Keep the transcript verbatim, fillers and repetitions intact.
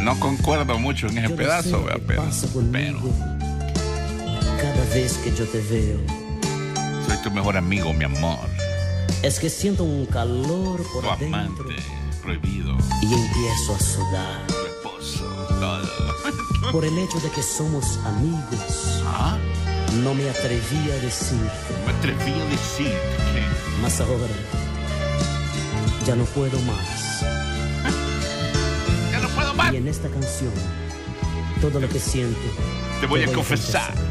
no concuerdo mucho en ese Yo no pedazo, sé ¿verdad? qué Pero, pasa conmigo cada vez que yo te veo. soy tu mejor amigo, mi amor. Es que siento un calor por Tu adentro amante prohibido. y empiezo a sudar Tu esposo. Todo. por el hecho de que somos amigos. ¿Ah? No me atreví a decirte, Me atreví a decir que... mas ahora ya no puedo más. Ya no puedo más. Y en esta canción, todo lo que siento, Te voy a confesar.